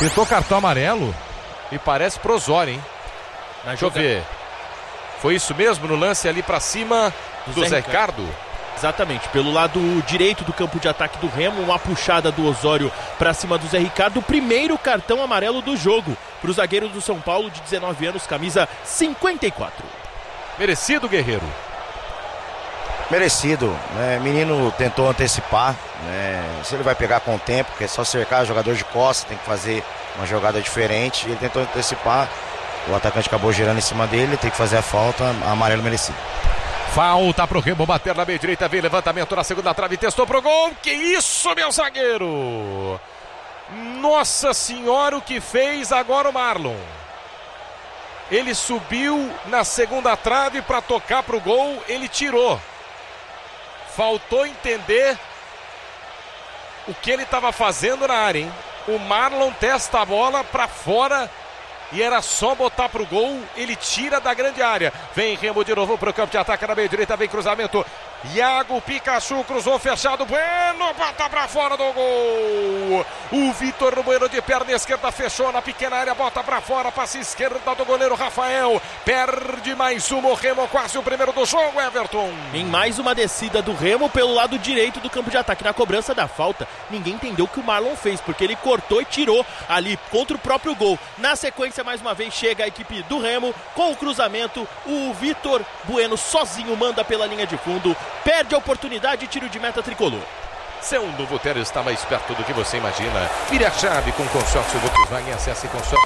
Pintou cartão amarelo e parece pro Osório, hein? Deixa eu ver. Foi isso mesmo no lance ali pra cima do Zé Ricardo? Exatamente, pelo lado direito do campo de ataque do Remo, uma puxada do Osório pra cima do Zé Ricardo, o primeiro cartão amarelo do jogo pro zagueiro do São Paulo de 19 anos, camisa 54. Merecido, Guerreiro? Merecido, né? Menino tentou antecipar, né? Se ele vai pegar com o tempo, porque é só cercar jogador de costas, tem que fazer uma jogada diferente, ele tentou antecipar, o atacante acabou girando em cima dele, tem que fazer a falta, amarelo merecido. Falta pro Remo bater na meia direita, vem levantamento na segunda trave, testou pro gol, que isso, meu zagueiro! Nossa senhora, o que fez agora o Marlon? Ele subiu na segunda trave para tocar pro gol, ele tirou. Faltou entender o que ele estava fazendo na área, hein? O Marlon testa a bola para fora e era só botar pro gol, ele tira da grande área. Vem Remo de novo pro campo de ataque na meia direita, vem cruzamento. Iago Pikachu cruzou fechado, Bueno bota pra fora do gol. O Vitor Bueno de perna esquerda fechou na pequena área, bota pra fora, passe esquerda do goleiro Rafael. Perde mais uma, o Remo quase o primeiro do jogo, Everton. Em mais uma descida do Remo pelo lado direito do campo de ataque. Na cobrança da falta, ninguém entendeu o que o Marlon fez, porque ele cortou e tirou ali contra o próprio gol. Na sequência, mais uma vez, chega a equipe do Remo com o cruzamento. O Vitor Bueno sozinho manda pela linha de fundo. Perde a oportunidade, tiro de meta tricolor. Seu novo Ter está mais perto do que você imagina. Vire a chave com consórcio Volkswagen. Acesse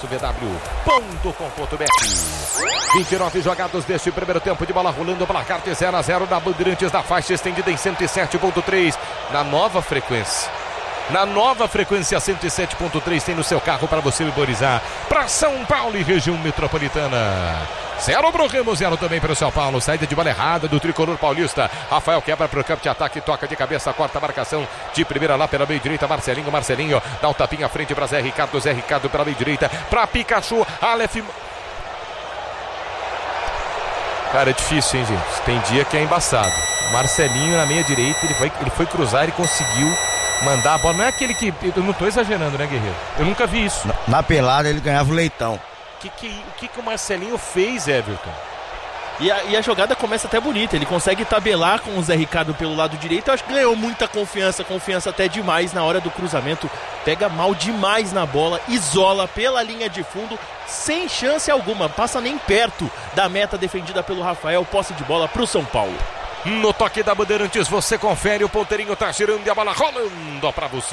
consórciovw.com.br. 29 jogados deste primeiro tempo de bola rolando, placar de 0-0 na Bandeirantes, da faixa estendida em 107.3 na nova frequência. Na nova frequência 107.3 tem no seu carro para você memorizar. Para São Paulo e região metropolitana. 0 pro Remo, 0 também para o São Paulo. Saída de bola errada do tricolor paulista. Rafael quebra para o campo de ataque, toca de cabeça, corta a marcação de primeira lá pela meia direita. Marcelinho dá um tapinha à frente para Zé Ricardo pela meia direita para Pikachu. Aleph. Cara, é difícil, hein, gente? Tem dia que é embaçado. Marcelinho na meia direita, ele foi cruzar e conseguiu mandar a bola. Não é aquele que... Eu não tô exagerando, né, Guerreiro? Eu nunca vi isso. Na pelada ele ganhava o leitão. O que o Marcelinho fez, Everton? E a jogada começa até bonita. Ele consegue tabelar com o Zé Ricardo pelo lado direito. Eu acho que ganhou muita confiança até demais na hora do cruzamento. Pega mal demais na bola, isola pela linha de fundo, sem chance alguma. Passa nem perto da meta defendida pelo Rafael. Posse de bola pro São Paulo. No toque da Bandeirantes, você confere, o ponteirinho tá girando e a bola rolando pra você.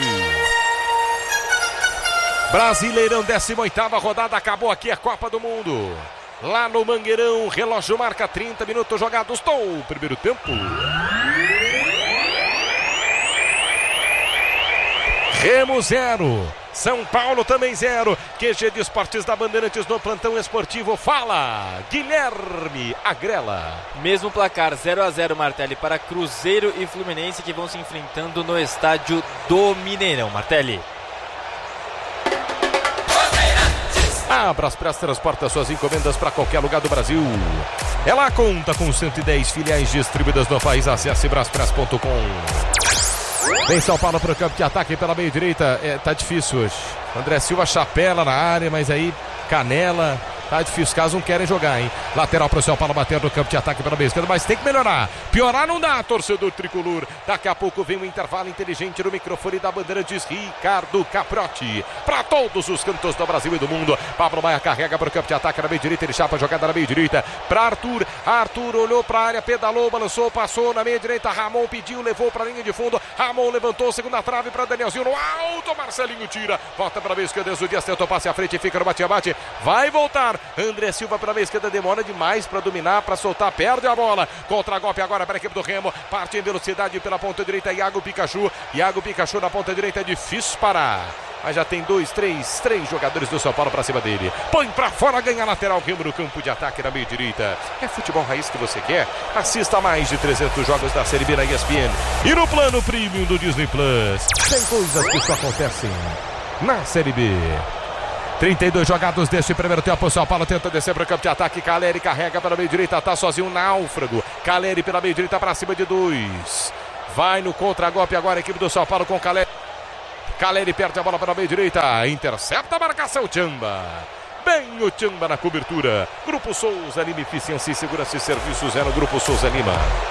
Brasileirão, 18ª rodada, acabou aqui a Copa do Mundo. Lá no Mangueirão, relógio marca 30 minutos jogados do primeiro tempo. Remo 0, São Paulo também 0. QG de Esportes da Bandeirantes no plantão esportivo. Fala, Guilherme Agrela. Mesmo placar, 0-0, Martelli, para Cruzeiro e Fluminense, que vão se enfrentando no estádio do Mineirão. Martelli. A Braspress transporta suas encomendas para qualquer lugar do Brasil. Ela conta com 110 filiais distribuídas no país. Acesse braspress.com. Vem São Paulo para o campo de ataque pela meia direita. Tá difícil hoje. André Silva chapela na área, mas aí canela. Tá difícil, os caras não querem jogar, hein? Lateral pro São Paulo bater no campo de ataque pela meia esquerda, mas tem que melhorar. Piorar não dá, torcedor tricolor. Daqui a pouco vem um intervalo inteligente no microfone da Bandeirantes, Ricardo Caprotti. Para todos os cantos do Brasil e do mundo. Pablo Maia carrega pro campo de ataque na meia direita, ele chapa a jogada na meia direita. Para Arthur. Arthur olhou pra área, pedalou, balançou, passou na meia direita. Ramon pediu, levou pra linha de fundo. Ramon levantou, segunda trave para Danielzinho no alto. Marcelinho tira, volta pra meia esquerda. O Dias tentou passe à frente, fica no bate-a-bate. Vai voltar. André Silva pela meia esquerda, demora demais para dominar, para soltar, perde a bola. Contra-golpe agora para a equipe do Remo. Parte em velocidade pela ponta direita, Iago Pikachu. Iago Pikachu na ponta direita, é difícil parar. Mas já tem três jogadores do São Paulo para cima dele. Põe para fora, ganha lateral, Remo no campo de ataque na meia direita. É futebol raiz que você quer? Assista a mais de 300 jogos da Série B na ESPN. E no plano premium do Disney Plus. Tem coisas que só acontecem na Série B. 32 jogados deste primeiro tempo. O São Paulo tenta descer para o campo de ataque. Caleri carrega pela meia direita. Tá sozinho, Náufrago. Caleri pela meia direita para cima de 2. Vai no contra-golpe agora a equipe do São Paulo com Caleri. Caleri perde a bola para a meia direita. Intercepta a marcação, Tchamba. Bem o Tchamba na cobertura. Grupo Souza Lima, eficiência e segurança e serviços é no Grupo Souza Lima.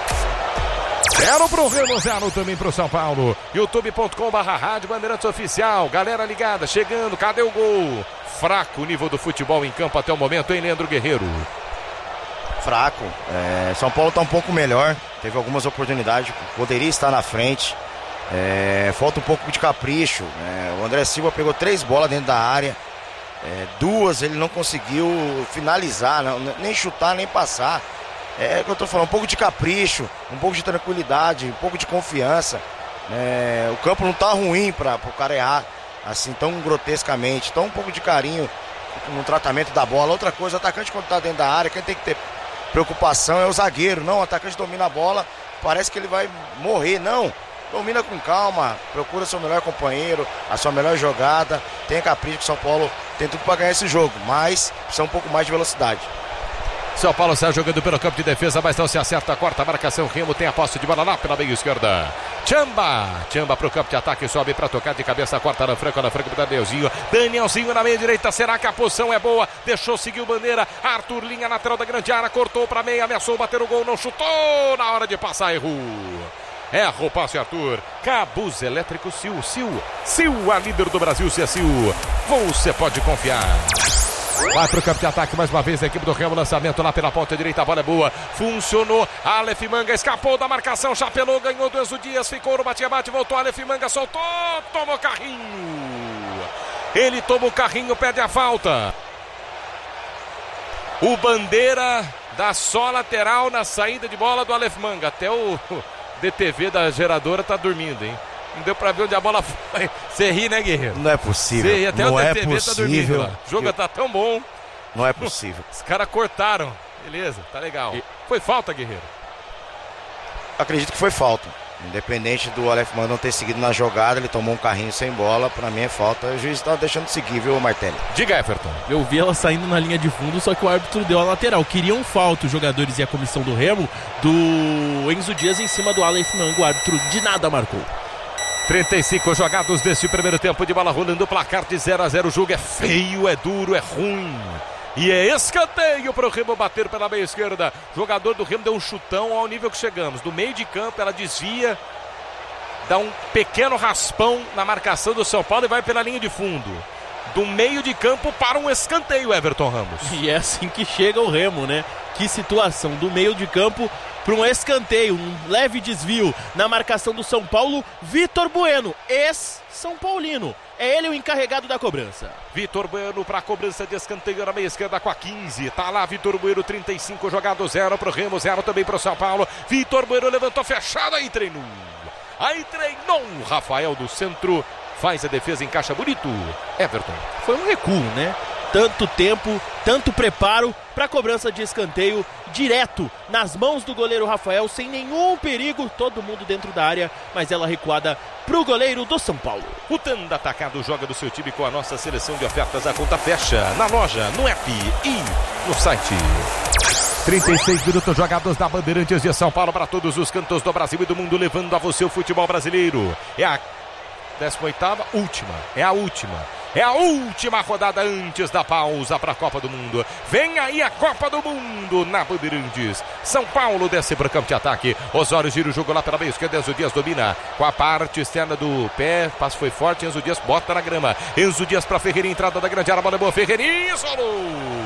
0 pro Remo, 0 também pro São Paulo. youtube.com/rádio Bandeirantes Oficial. Galera ligada, chegando, cadê o gol? Fraco o nível do futebol em campo até o momento, hein, Leandro Guerreiro? Fraco. São Paulo está um pouco melhor. Teve algumas oportunidades, poderia estar na frente. Falta um pouco de capricho. O André Silva pegou 3 bolas dentro da área. 2 ele não conseguiu finalizar, nem chutar, nem passar. É o que eu tô falando, um pouco de capricho, um pouco de tranquilidade, um pouco de confiança. O campo não tá ruim para o cara errar assim tão grotescamente. Então um pouco de carinho no tratamento da bola. Outra coisa, o atacante quando tá dentro da área, quem tem que ter preocupação é o zagueiro. Não, o atacante domina a bola, parece que ele vai morrer. Não, domina com calma, procura seu melhor companheiro, a sua melhor jogada. Tenha capricho que o São Paulo tem tudo para ganhar esse jogo, mas precisa um pouco mais de velocidade. São Paulo sai jogando pelo campo de defesa, mas não se acerta, corta a marcação, Remo tem a posse de bola lá pela meia esquerda. Tchamba pro campo de ataque, sobe para tocar de cabeça, corta na franca para Danielzinho na meia direita, será que a posição é boa? Deixou seguir o Bandeira, Arthur, linha lateral da grande área, cortou para meia, ameaçou bater o gol, não chutou, na hora de passar, errou. Erra o passe, Arthur. Cabos elétrico, Sil, a líder do Brasil, se é Sil. Você pode confiar. Vai pro campo de ataque mais uma vez a equipe do Remo, lançamento lá pela ponta direita, a bola é boa, funcionou, Aleph Manga escapou da marcação, chapelou, ganhou do Enzo Dias, ficou no bate-bate, voltou, Aleph Manga soltou, tomou carrinho, ele toma o carrinho, perde a falta. O Bandeira dá só lateral na saída de bola do Aleph Manga, até o DTV da geradora tá dormindo, hein? Não deu pra ver onde a bola foi. Você ri, né, Guerreiro? Não é possível. Você ri, até não o é DTV possível. tá dormindo lá. O jogo tá tão bom. Não é possível. Os caras cortaram. Beleza, tá legal. Foi falta, Guerreiro? Acredito que foi falta. Independente do Aleph Manga não ter seguido na jogada, ele tomou um carrinho sem bola. Pra mim é falta. O juiz tá deixando de seguir, viu, Martelli? Diga, Everton. Eu vi ela saindo na linha de fundo, só que o árbitro deu a lateral. Queriam falta os jogadores e a comissão do Remo do Enzo Dias em cima do Aleph Manga. O árbitro de nada marcou. 35 jogados deste primeiro tempo de bola rolando, placar de 0-0. O jogo é feio, é duro, é ruim. E é escanteio para o Remo bater pela meia esquerda. O jogador do Remo deu um chutão ao nível que chegamos. Do meio de campo ela desvia, dá um pequeno raspão na marcação do São Paulo e vai pela linha de fundo. Do meio de campo para um escanteio, Everton Ramos. E é assim que chega o Remo, né? Que situação, do meio de campo para um escanteio, um leve desvio na marcação do São Paulo. Vitor Bueno, ex-São Paulino, é ele o encarregado da cobrança. Vitor Bueno para a cobrança de escanteio na meia esquerda com a 15. Tá lá Vitor Bueno, 35 jogado, 0 para o Remo, 0 também para o São Paulo. Vitor Bueno levantou fechado, aí treinou o Rafael do centro, faz a defesa, encaixa bonito. Everton. Foi um recuo, né? Tanto tempo, tanto preparo para a cobrança de escanteio direto nas mãos do goleiro Rafael, sem nenhum perigo, todo mundo dentro da área, mas ela recuada para o goleiro do São Paulo. O Tanda Atacado joga do seu time com a nossa seleção de ofertas. A conta fecha na loja, no app e no site. 36 minutos jogados da Bandeirantes de São Paulo para todos os cantos do Brasil e do mundo, levando a você o futebol brasileiro. É a 18ª, última. É a última rodada antes da pausa para a Copa do Mundo. Vem aí a Copa do Mundo na Bandeirantes. São Paulo desce para o campo de ataque. Osório gira o jogo lá pela meia esquerda. Enzo Dias domina com a parte externa do pé. Passo foi forte. Enzo Dias bota na grama. Enzo Dias para Ferreirinha, entrada da grande área. A bola é boa. Ferreirinha solou.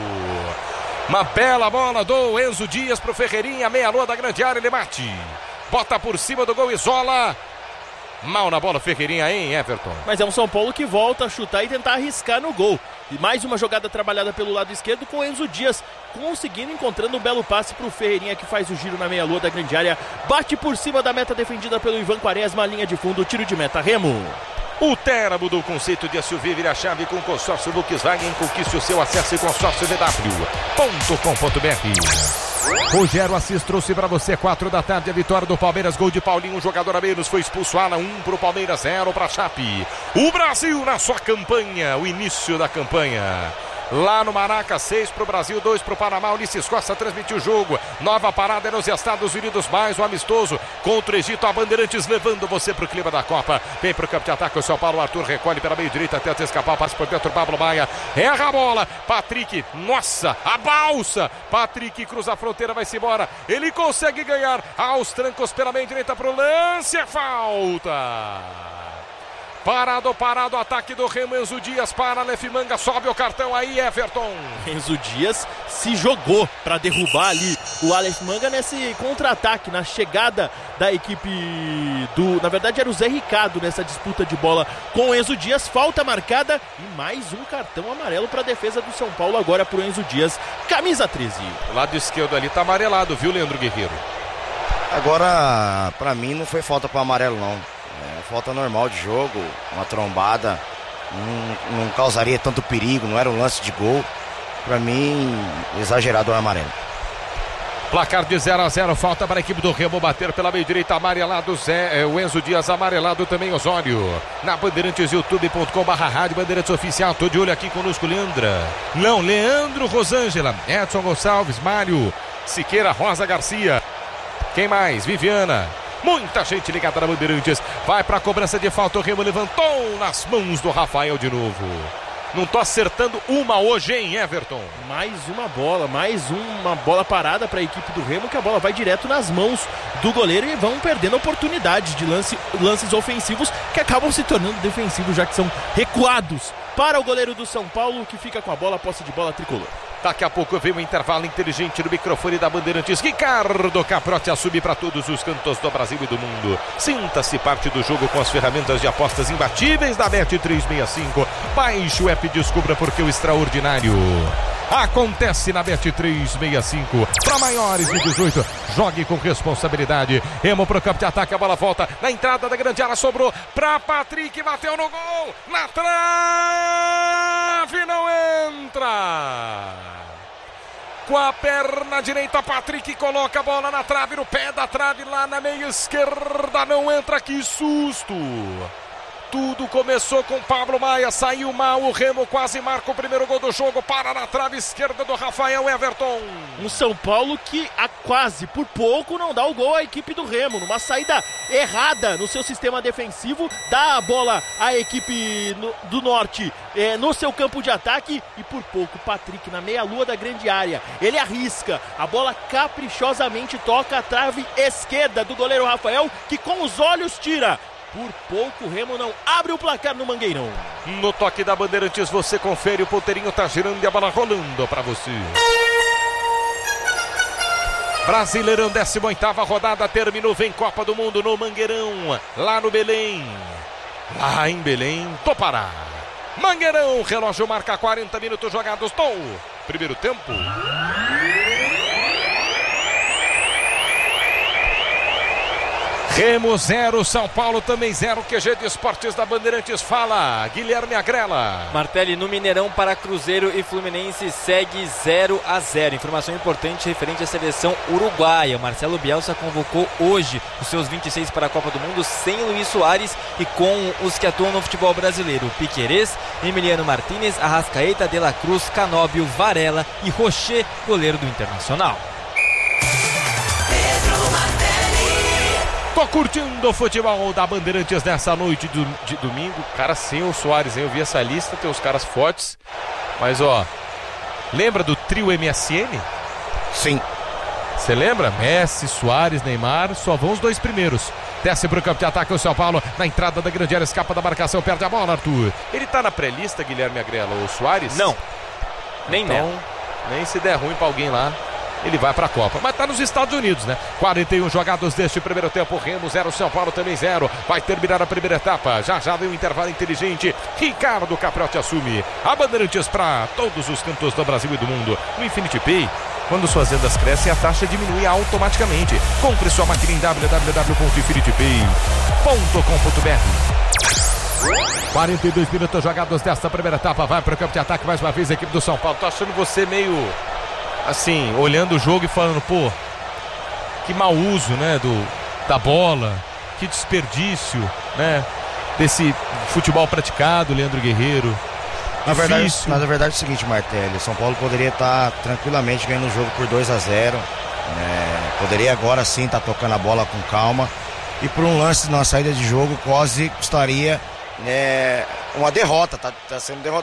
Uma bela bola do Enzo Dias para o Ferreirinha. Meia-lua da grande área. Ele bate. Bota por cima do gol, isola. Mal na bola, Ferreirinha, hein, Everton? Mas é um São Paulo que volta a chutar e tentar arriscar no gol. E mais uma jogada trabalhada pelo lado esquerdo com o Enzo Dias, conseguindo, encontrando um belo passe para o Ferreirinha, que faz o giro na meia-lua da grande área. Bate por cima da meta defendida pelo Ivan Quaresma, linha de fundo, tiro de meta, Remo. O Terra mudou o conceito de SUV, vira chave com o consórcio Volkswagen. Conquiste o seu acesso e consórcio VW.com.br. Rogério Assis trouxe para você 4 da tarde a vitória do Palmeiras, gol de Paulinho, um jogador a menos, foi expulso. Alan, 1 para o Palmeiras, 0 para a Chape. O Brasil na sua campanha, o início da campanha. lá no Maraca, 6 pro Brasil, 2 pro Panamá. Ulisses Costa transmitiu o jogo. Nova parada nos Estados Unidos, mais um amistoso contra o Egito. A Bandeirantes levando você pro clima da Copa. Vem pro campo de ataque o São Paulo. Arthur recolhe pela meio direita, tenta escapar, passa por dentro. Pablo Maia erra a bola. Patrick, nossa, a balsa. Patrick cruza a fronteira, vai-se embora. Ele consegue ganhar aos trancos pela meio direita pro lance. É falta. Parado, ataque do Remo. Enzo Dias para Aleph Manga, sobe o cartão aí, Everton. Enzo Dias se jogou para derrubar ali o Aleph Manga nesse contra-ataque, na chegada da equipe na verdade era o Zé Ricardo nessa disputa de bola com o Enzo Dias. Falta marcada e mais um cartão amarelo para a defesa do São Paulo agora pro Enzo Dias, camisa 13. O lado esquerdo ali tá amarelado, viu, Leandro Guerreiro? Agora, para mim não foi falta para amarelo não. Falta normal de jogo, uma trombada, não causaria tanto perigo, não era um lance de gol. Para mim, exagerado o amarelo. Placar de 0-0, falta para a equipe do Remo bater pela meio direita, amarelado o Enzo Dias, amarelado também Osório. Na Bandeirantes, youtube.com/rádio Bandeirantes Oficial, tô de olho aqui conosco, Leandro Rosângela, Edson Gonçalves, Mário Siqueira, Rosa Garcia. Quem mais? Viviana. Muita gente ligada na Bandeirantes. Vai para a cobrança de falta. O Remo levantou nas mãos do Rafael de novo. Não tô acertando uma hoje, hein, Everton? Mais uma bola parada para a equipe do Remo, que a bola vai direto nas mãos do goleiro e vão perdendo oportunidades de lances ofensivos que acabam se tornando defensivos, já que são recuados para o goleiro do São Paulo, que fica com a bola, posse de bola tricolor. Daqui a pouco vem um intervalo inteligente no microfone da Bandeirantes. Ricardo Caprotti a subir para todos os cantos do Brasil e do mundo. Sinta-se parte do jogo com as ferramentas de apostas imbatíveis da Bet365. Baixe o app e descubra porque o extraordinário acontece na Bet365. Para maiores de 18, jogue com responsabilidade. Remo pro campo de ataque, a bola volta na entrada da grande área, sobrou para Patrick, bateu no gol, na trave, não entra. Com a perna direita, Patrick coloca a bola na trave, no pé da trave, lá na meia esquerda, não entra, que susto! Tudo começou com Pablo Maia, saiu mal, o Remo quase marca o primeiro gol do jogo, para na trave esquerda do Rafael Everton. Um São Paulo que quase por pouco não dá o gol à equipe do Remo, numa saída errada no seu sistema defensivo, dá a bola à equipe do Norte no seu campo de ataque e por pouco Patrick na meia-lua da grande área, ele arrisca, a bola caprichosamente toca a trave esquerda do goleiro Rafael, que com os olhos tira. Por pouco o Remo não abre o placar no Mangueirão. No toque da Bandeirantes você confere, o ponteirinho tá girando e a bola rolando pra você. Brasileirão, 18ª rodada, terminou, vem Copa do Mundo no Mangueirão, lá no Belém. Lá em Belém, Topará. Mangueirão, relógio marca 40 minutos jogados do primeiro tempo. Remo 0, São Paulo também 0. QG de Esportes da Bandeirantes fala Guilherme Agrela. Martelli, no Mineirão para Cruzeiro e Fluminense segue 0-0. Informação importante referente à seleção uruguaia. Marcelo Bielsa convocou hoje os seus 26 para a Copa do Mundo sem Luiz Soares e com os que atuam no futebol brasileiro: Piquerez, Emiliano Martínez, Arrascaeta, De La Cruz, Canóbio, Varela e Rocher, goleiro do Internacional. Tô curtindo o futebol da Bandeirantes nessa noite de domingo. Cara, sem o Soares, hein? Eu vi essa lista, tem os caras fortes. Mas, ó, lembra do trio MSN? Sim. Você lembra? Messi, Soares, Neymar, só vão os dois primeiros. Desce pro campo de ataque o São Paulo, na entrada da grande área, escapa da marcação, perde a bola, Arthur. Ele tá na pré-lista, Guilherme Agrela, o Soares? Não, nem então, nem se der ruim pra alguém lá, ele vai pra Copa, mas tá nos Estados Unidos, né? 41 jogados deste primeiro tempo, Remo 0, São Paulo também 0. Vai terminar a primeira etapa, já vem um intervalo inteligente. Ricardo Caprotti assume a Bandeirantes pra todos os cantos do Brasil e do mundo. No Infinity Pay, quando suas vendas crescem, a taxa diminui automaticamente. Compre sua máquina em www.infinitypay.com.br. 42 minutos jogados desta primeira etapa, vai pro campo de ataque mais uma vez a equipe do São Paulo. Tô achando você meio... assim, olhando o jogo e falando, pô, que mau uso, né, da bola, que desperdício, né, desse futebol praticado, Leandro Guerreiro. Na verdade é o seguinte, Martelli, o São Paulo poderia estar tranquilamente ganhando o jogo por 2-0, poderia agora sim estar tocando a bola com calma, e por um lance na saída de jogo quase custaria uma derrota, tá sendo derrotado.